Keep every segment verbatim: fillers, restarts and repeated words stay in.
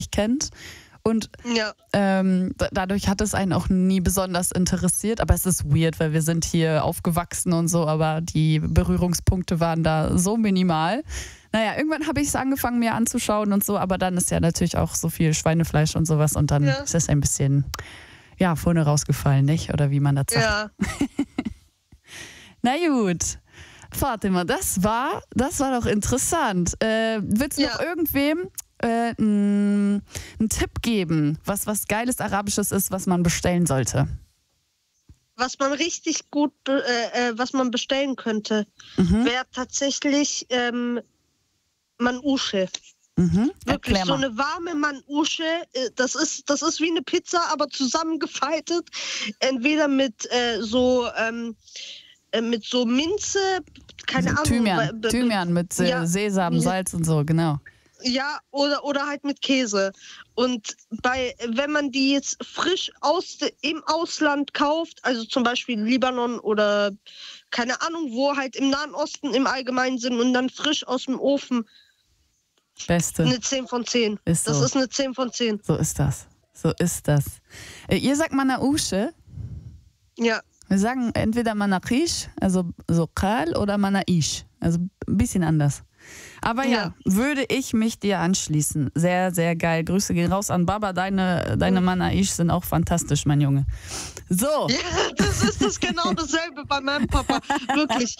kennt. Und Ja. ähm, da- dadurch hat es einen auch nie besonders interessiert. Aber es ist weird, weil wir sind hier aufgewachsen und so, aber die Berührungspunkte waren da so minimal. Naja, irgendwann habe ich es angefangen, mir anzuschauen und so, aber dann ist ja natürlich auch so viel Schweinefleisch und sowas und dann Ja. ist es ein bisschen, ja, vorne rausgefallen, nicht? Oder wie man das sagt. Ja. Na gut. Fatima, das war, das war doch interessant. Äh, willst du Ja. noch irgendwem äh, n- einen Tipp geben, was was geiles Arabisches ist, was man bestellen sollte? Was man richtig gut, be- äh, äh, was man bestellen könnte, Mhm. wäre tatsächlich ähm, Manusche. Mhm. Wirklich Erklär so mal. eine warme Manusche. äh, Das ist, das ist wie eine Pizza, aber zusammengefaltet. Entweder mit äh, so ähm, äh, mit so Minze, keine Ahnung. Thymian, be- be- Thymian mit äh, Ja. Sesam, Ja. Salz und so, genau. Ja, oder, oder halt mit Käse. Und bei, wenn man die jetzt frisch aus de, im Ausland kauft, also zum Beispiel Libanon oder keine Ahnung, wo halt im Nahen Osten im Allgemeinen sind und dann frisch aus dem Ofen, Beste. eine zehn von zehn. Ist Das so. ist eine zehn von zehn. So ist das. So ist das. Äh, ihr sagt Manausche. Ja, Wir sagen entweder Manakish, also so Kal, oder Manaish. Also ein bisschen anders. Aber ja, Ja. würde ich mich dir anschließen. Sehr, sehr geil. Grüße gehen raus an Baba. Deine, deine Manaish sind auch fantastisch, mein Junge. So. ja, das ist das genau dasselbe bei meinem Papa. Wirklich.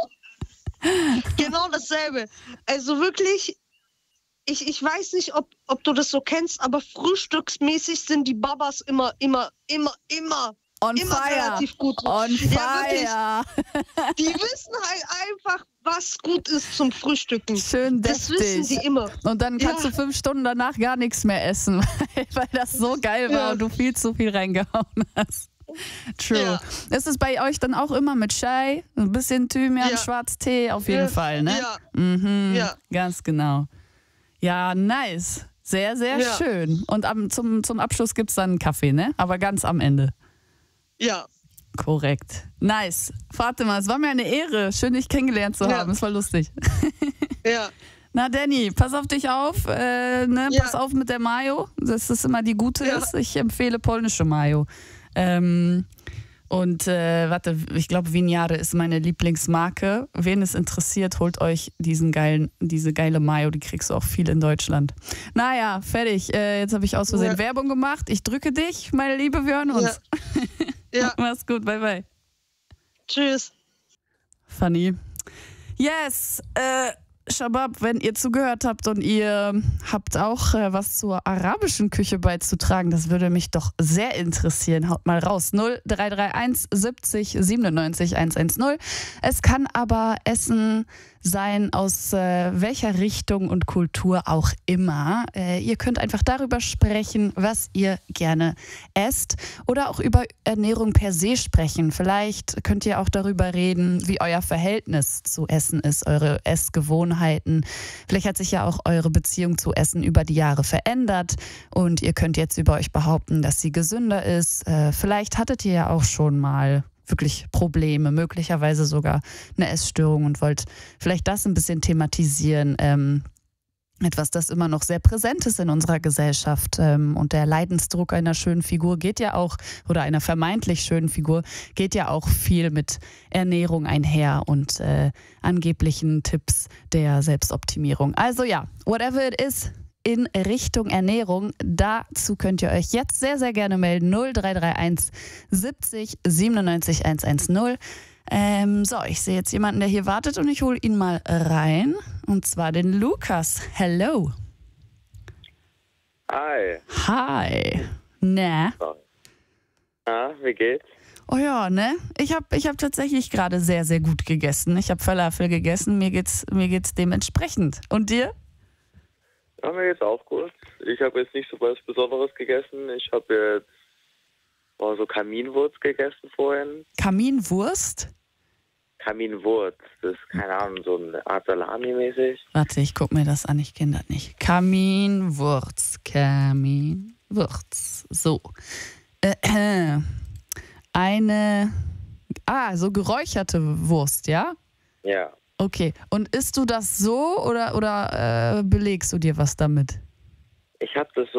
Genau dasselbe. Also wirklich, ich, ich weiß nicht, ob, ob du das so kennst, aber frühstücksmäßig sind die Babas immer, immer, immer, immer, On immer fire. relativ gut. On Ja, wirklich. fire. Die wissen halt einfach, was gut ist zum Frühstücken. Schön Das wissen deftig. die immer. Und dann kannst Ja. du fünf Stunden danach gar nichts mehr essen, weil, weil das so geil war Ja. und du viel zu viel reingehauen hast. True. Ja. Ist es bei euch dann auch immer mit Chai, ein bisschen Thymian, Ja. Schwarztee auf jeden Ja. Fall, ne? Ja. Mhm, Ja. Ganz genau. Ja, nice. Sehr, sehr Ja. schön. Und am, zum, zum Abschluss gibt es dann einen Kaffee, ne? Aber ganz am Ende. Ja. Korrekt. Nice. Fatima, es war mir eine Ehre. Schön, dich kennengelernt zu Ja. haben. Es war lustig. Ja. Na, Danny, pass auf dich auf. Äh, ne? Ja. Pass auf mit der Mayo. Das ist immer die gute Ja. ist. Ich empfehle polnische Mayo. Ähm, und äh, warte, ich glaube, Vignare ist meine Lieblingsmarke. Wen es interessiert, holt euch diesen geilen, diese geile Mayo. Die kriegst du auch viel in Deutschland. Naja, fertig. Äh, jetzt habe ich aus Versehen Ja. Werbung gemacht. Ich drücke dich, meine Liebe. Wir hören uns. Ja. Mach's gut. Bye, bye. Tschüss. Funny. Yes, äh, Shabab, wenn ihr zugehört habt und ihr habt auch äh, was zur arabischen Küche beizutragen, das würde mich doch sehr interessieren. Haut mal raus. null drei drei eins siebzig siebenundneunzig hundertzehn. Es kann aber Essen sein, aus äh, welcher Richtung und Kultur auch immer. Äh, ihr könnt einfach darüber sprechen, was ihr gerne esst oder auch über Ernährung per se sprechen. Vielleicht könnt ihr auch darüber reden, wie euer Verhältnis zu Essen ist, eure Essgewohnheiten. Vielleicht hat sich ja auch eure Beziehung zu Essen über die Jahre verändert und ihr könnt jetzt über euch behaupten, dass sie gesünder ist. Äh, vielleicht hattet ihr ja auch schon mal wirklich Probleme, möglicherweise sogar eine Essstörung und wollt vielleicht das ein bisschen thematisieren. Ähm, etwas, das immer noch sehr präsent ist in unserer Gesellschaft. Ähm, und der Leidensdruck einer schönen Figur geht ja auch, oder einer vermeintlich schönen Figur, geht ja auch viel mit Ernährung einher und äh, angeblichen Tipps der Selbstoptimierung. Also ja, whatever it is, in Richtung Ernährung. Dazu könnt ihr euch jetzt sehr, sehr gerne melden. null drei drei eins siebzig siebenundneunzig hundertzehn. Ähm, so, ich sehe jetzt jemanden, der hier wartet und ich hole ihn mal rein. Und zwar den Lukas. Hello. Hi. Hi. Na? Na, wie geht's? Oh ja, ne? Ich habe ich hab tatsächlich gerade sehr, sehr gut gegessen. Ich habe Falafel gegessen. Mir geht's, mir geht's dementsprechend. Und dir? Ja, mir geht's auch gut. Ich habe jetzt nicht so was Besonderes gegessen. Ich habe jetzt oh, so Kaminwurz gegessen vorhin. Kaminwurst? Kaminwurz, das ist, keine Ahnung, so eine Art Salami-mäßig. Warte, ich guck mir das an, ich kenne das nicht. Kaminwurz, Kaminwurz. So. Äh, äh. Eine, ah, so geräucherte Wurst, ja? Ja. Okay. Und isst du das so oder, oder äh, belegst du dir was damit? Ich habe das so